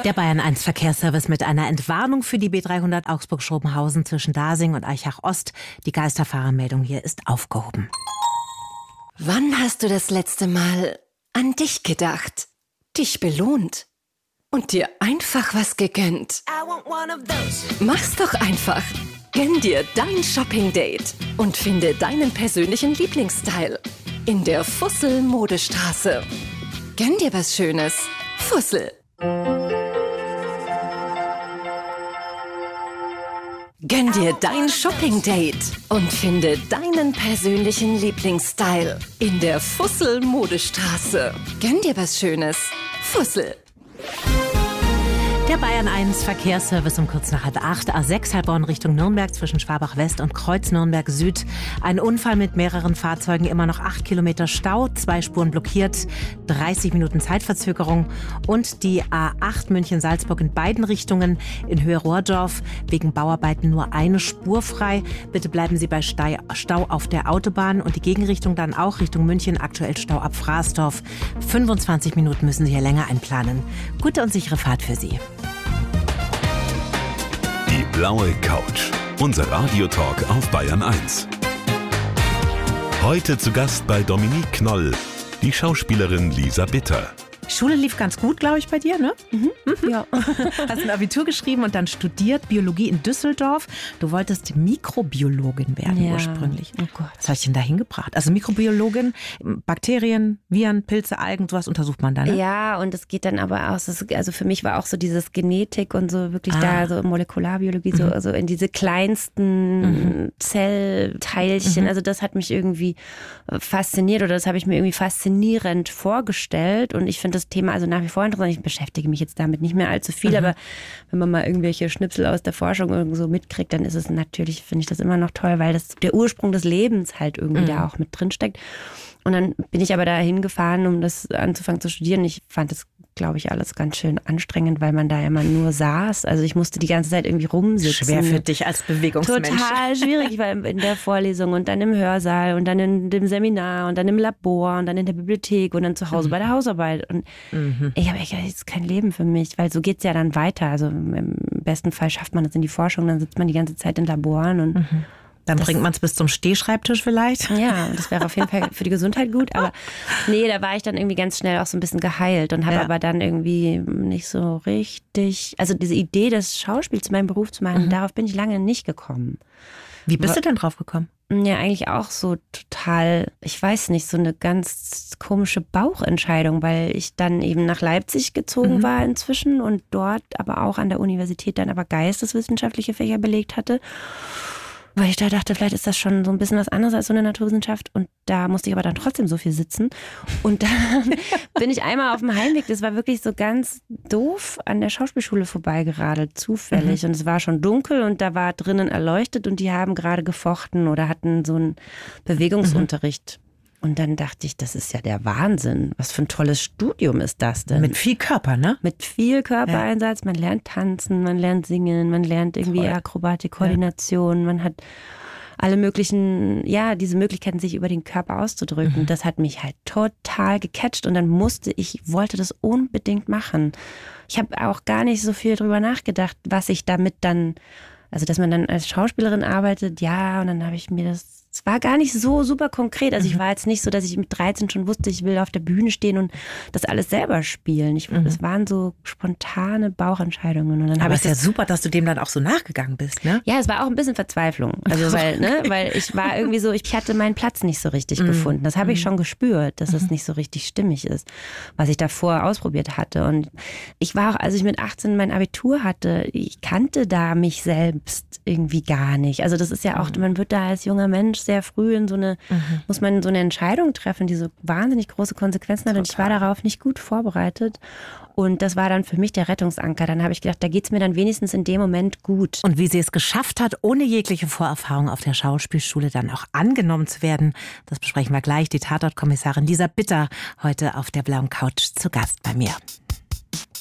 Der Bayern 1 Verkehrsservice mit einer Entwarnung für die B300 Augsburg-Schobenhausen zwischen Dasing und Aichach-Ost. Die Geisterfahrermeldung hier ist aufgehoben. Wann hast du das letzte Mal an dich gedacht, dich belohnt und dir einfach was gegönnt? Mach's doch einfach. Gönn dir dein Shopping-Date und finde deinen persönlichen Lieblingsstyle in der Fussel-Modestraße. Gönn dir was Schönes. Fussel. Gönn dir dein Shopping-Date und finde deinen persönlichen Lieblingsstyle in der Fussel-Modestraße. Gönn dir was Schönes. Fussel. Der Bayern 1 Verkehrsservice um kurz nach 7:30, A6 Heilbronn Richtung Nürnberg zwischen Schwabach West und Kreuz Nürnberg Süd. Ein Unfall mit mehreren Fahrzeugen, immer noch 8 Kilometer Stau, 2 Spuren blockiert, 30 Minuten Zeitverzögerung. Und die A8 München-Salzburg in beiden Richtungen in Höhe Rohrdorf wegen Bauarbeiten nur eine Spur frei. Bitte bleiben Sie bei Stau auf der Autobahn und die Gegenrichtung dann auch Richtung München, aktuell Stau ab Fraßdorf. 25 Minuten müssen Sie hier länger einplanen. Gute und sichere Fahrt für Sie. Die blaue Couch. Unser Radiotalk auf Bayern 1. Heute zu Gast bei Dominique Knoll, die Schauspielerin Lisa Bitter. Schule lief ganz gut, glaube ich, bei dir, ne? Ja. Hast ein Abitur geschrieben und dann studiert Biologie in Düsseldorf. Du wolltest Mikrobiologin werden ursprünglich. Oh Gott. Was habe ich denn da hingebracht? Also Mikrobiologin, Bakterien, Viren, Pilze, Algen, sowas untersucht man da, ne? Ja, und es geht dann aber auch, also für mich war auch so dieses Genetik und so wirklich da, so Molekularbiologie, so also in diese kleinsten Zellteilchen. Also das hat mich irgendwie fasziniert oder das habe ich mir irgendwie faszinierend vorgestellt und ich finde das Thema also nach wie vor interessant. Ich beschäftige mich jetzt damit nicht mehr allzu viel, aber wenn man mal irgendwelche Schnipsel aus der Forschung irgendwo so mitkriegt, dann ist es natürlich, finde ich das immer noch toll, weil das der Ursprung des Lebens halt irgendwie da auch mit drin steckt. Und dann bin ich aber da hingefahren, um das anzufangen zu studieren. Ich fand das, glaube ich, alles ganz schön anstrengend, weil man da immer nur saß. Also ich musste die ganze Zeit irgendwie rumsitzen. Schwer für dich als Bewegungsmensch. Total schwierig. Ich war in der Vorlesung und dann im Hörsaal und dann in dem Seminar und dann im Labor und dann in der Bibliothek und dann zu Hause bei der Hausarbeit. Und ich habe echt, das ist kein Leben für mich, weil so geht's ja dann weiter. Also im besten Fall schafft man das in die Forschung, dann sitzt man die ganze Zeit in Laboren und Dann bringt man es bis zum Stehschreibtisch vielleicht. Ja, das wäre auf jeden Fall für die Gesundheit gut. Aber nee, da war ich dann irgendwie ganz schnell auch so ein bisschen geheilt und habe aber dann irgendwie nicht so richtig, also diese Idee, das Schauspiel zu meinem Beruf zu machen, darauf bin ich lange nicht gekommen. Wie bist du denn drauf gekommen? Ja, eigentlich auch so total, ich weiß nicht, so eine ganz komische Bauchentscheidung, weil ich dann eben nach Leipzig gezogen war inzwischen und dort aber auch an der Universität dann aber geisteswissenschaftliche Fächer belegt hatte. Weil ich da dachte, vielleicht ist das schon so ein bisschen was anderes als so eine Naturwissenschaft. Und da musste ich aber dann trotzdem so viel sitzen. Und dann bin ich einmal auf dem Heimweg, das war wirklich so ganz doof, an der Schauspielschule vorbeigeradelt, zufällig. Und es war schon dunkel und da war drinnen erleuchtet und die haben gerade gefochten oder hatten so einen Bewegungsunterricht. Und dann dachte ich, das ist ja der Wahnsinn. Was für ein tolles Studium ist das denn? Mit viel Körper, ne? Mit viel Körpereinsatz. Man lernt tanzen, man lernt singen, man lernt irgendwie Akrobatik, Koordination. Man hat alle möglichen, diese Möglichkeiten, sich über den Körper auszudrücken. Das hat mich halt total gecatcht. Und dann wollte das unbedingt machen. Ich habe auch gar nicht so viel drüber nachgedacht, was ich damit dann, also dass man dann als Schauspielerin arbeitet, und dann habe ich mir es war gar nicht so super konkret. Also ich war jetzt nicht so, dass ich mit 13 schon wusste, ich will auf der Bühne stehen und das alles selber spielen. Das waren so spontane Bauchentscheidungen. Und dann Aber es ist ja super, dass du dem dann auch so nachgegangen bist, ne? Ja, es war auch ein bisschen Verzweiflung. Also weil ich war irgendwie so, ich hatte meinen Platz nicht so richtig gefunden. Das habe ich schon gespürt, dass es nicht so richtig stimmig ist, was ich davor ausprobiert hatte. Und ich war auch, als ich mit 18 mein Abitur hatte, ich kannte da mich selbst irgendwie gar nicht. Also das ist ja auch, man wird da als junger Mensch sehr früh in muss man so eine Entscheidung treffen, die so wahnsinnig große Konsequenzen hat. Und ich war darauf nicht gut vorbereitet. Und das war dann für mich der Rettungsanker. Dann habe ich gedacht, da geht's mir dann wenigstens in dem Moment gut. Und wie sie es geschafft hat, ohne jegliche Vorerfahrung auf der Schauspielschule dann auch angenommen zu werden, das besprechen wir gleich. Die Tatortkommissarin Lisa Bitter heute auf der blauen Couch zu Gast bei mir.